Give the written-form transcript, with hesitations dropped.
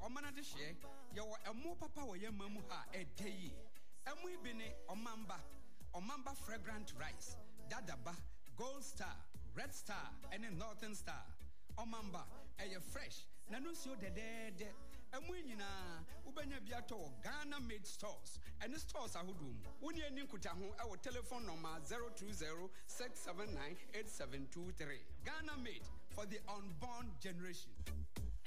omana de hye ye wo emo papa wo yema mu ha edeyi emu ibine omamba fragrant rice dadaba Gold Star, Red Star, and a Northern Star. Omamba, fresh. Nanusio de. Amwinina, Ubenya Biato, Ghana made stores. And the stores are Hudum. Unia Ninkutahu, our telephone number 020-679-8723. Ghana made for the unborn generation.